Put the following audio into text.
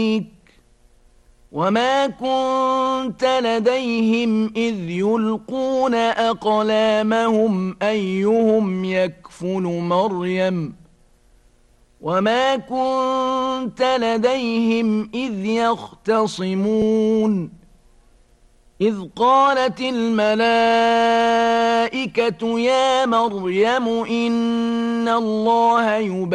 وما كنت لديهم إذ يلقون أقلامهم أيهم يكفل مريم وما كنت لديهم إذ يختصمون إذ قالت الملائكة يا مريم إن الله